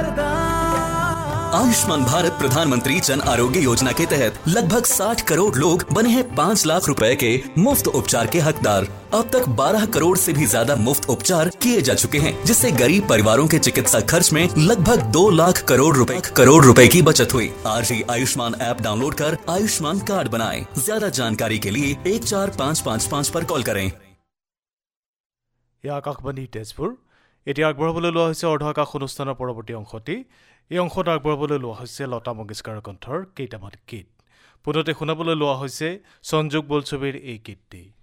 आयुष्मान भारत प्रधानमंत्री जन आरोग्य योजना के तहत लगभग 60 करोड़ लोग बने हैं 5 लाख रुपए के मुफ्त उपचार के हकदार। अब तक 12 करोड़ से भी ज्यादा मुफ्त उपचार किए जा चुके हैं, जिससे गरीब परिवारों के चिकित्सा खर्च में लगभग 2 लाख करोड़ रुपए की बचत हुई। आज ही आयुष्मान ऐप डाउनलोड कर आयुष्मान कार्ड बनाएं। ज्यादा जानकारी के लिए 14555 पर कॉल करें। আকাশবাণী তেজপুৰ এতিয়া আগবঢ়াবলৈ লোৱা হৈছে অৰ্ধআকাশ অনুষ্ঠানৰ পৰৱৰ্তী অংশটি। এই অংশত আগবঢ়াবলৈ লোৱা হৈছে লতা মংগেশকাৰৰ কণ্ঠৰ কেইটামান গীত। পুনতে শুনাবলৈ লোৱা হৈছে সংযোগ বোলছবিৰ এই গীতটি।